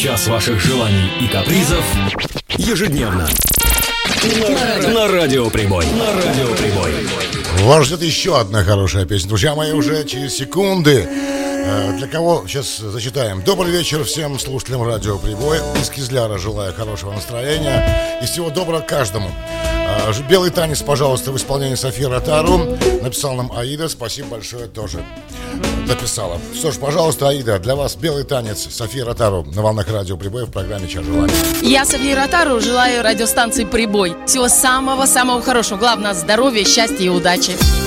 Час ваших желаний и капризов ежедневно на Радио Прибой. На Радио Прибой. Вас ждет еще одна хорошая песня. Друзья мои, уже через секунды. Для кого сейчас зачитаем. Добрый вечер всем слушателям Радио Прибой. Из Кизляра желаю хорошего настроения и всего доброго каждому. Белый танец, пожалуйста, в исполнении Софии Ротару. Написал нам Аида, спасибо большое, тоже дописала. Что ж, пожалуйста, Аида, для вас белый танец София Ротару на волнах Радио Прибой в программе «Час желаний». Я, София Ротару, желаю радиостанции Прибой всего самого-самого хорошего. Главное, здоровья, счастья и удачи.